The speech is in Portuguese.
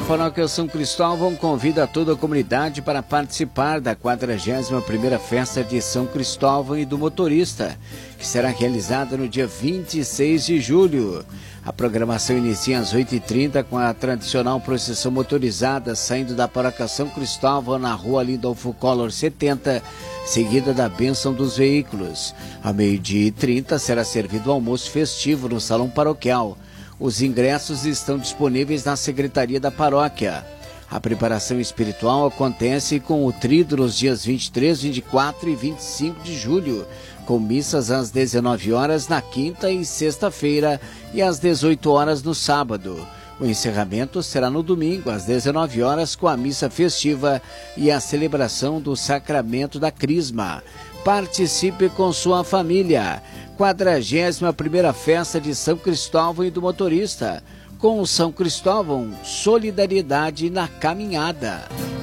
Paróquia São Cristóvão convida toda a comunidade para participar da 41ª Festa de São Cristóvão e do Motorista, que será realizada no dia 26 de julho. A programação inicia às 8h30 com a tradicional procissão motorizada saindo da Paróquia São Cristóvão na rua Lindolfo Collor 70, seguida da bênção dos veículos. Ao 12h30 será servido o almoço festivo no Salão Paroquial. Os ingressos estão disponíveis na Secretaria da Paróquia. A preparação espiritual acontece com o tríduo nos dias 23, 24 e 25 de julho, com missas às 19 horas na quinta e sexta-feira e às 18 horas no sábado. O encerramento será no domingo, às 19 horas, com a missa festiva e a celebração do Sacramento da Crisma. Participe com sua família. 41ª Festa de São Cristóvão e do Motorista. Com o São Cristóvão, solidariedade na caminhada.